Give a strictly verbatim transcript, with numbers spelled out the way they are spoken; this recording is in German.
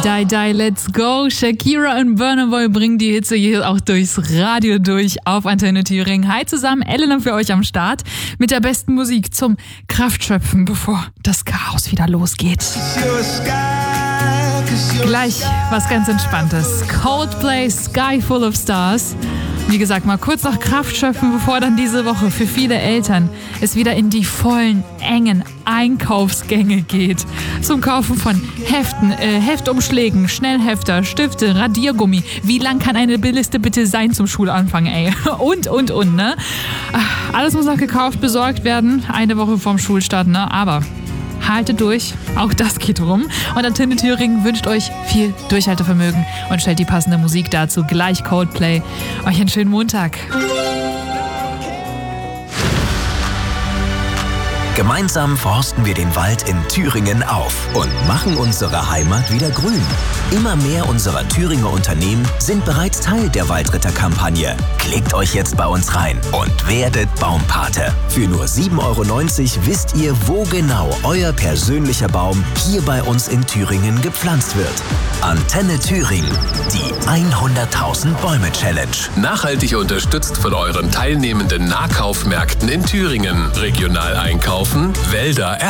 Die, die, let's go. Shakira und Burna Boy bringen die Hitze hier auch durchs Radio durch auf Antenne Thüringen. Hi zusammen, Elena für euch am Start mit der besten Musik zum Kraftschöpfen, bevor das Chaos wieder losgeht. Gleich was ganz Entspanntes. Coldplay, Sky Full of Stars. Wie gesagt, mal kurz noch Kraft schöpfen, bevor dann diese Woche für viele Eltern es wieder in die vollen, engen Einkaufsgänge geht. Zum Kaufen von Heften, äh, Heftumschlägen, Schnellhefter, Stifte, Radiergummi. Wie lang kann eine Liste bitte sein zum Schulanfang, ey? Und, und, und, ne? Alles muss noch gekauft, besorgt werden, eine Woche vorm Schulstart, ne? Aber haltet durch, auch das geht rum. Und Antenne Thüringen wünscht euch viel Durchhaltevermögen und stellt die passende Musik dazu. Gleich Coldplay. Euch einen schönen Montag. Gemeinsam forsten wir den Wald in Thüringen auf und machen unsere Heimat wieder grün. Immer mehr unserer Thüringer Unternehmen sind bereits Teil der Waldritter-Kampagne. Klickt euch jetzt bei uns rein und werdet Baumpate. Für nur sieben Euro neunzig wisst ihr, wo genau euer persönlicher Baum hier bei uns in Thüringen gepflanzt wird. Antenne Thüringen, die hunderttausend Bäume Challenge. Nachhaltig unterstützt von euren teilnehmenden Nahkaufmärkten in Thüringen. Regional einkaufen, Wälder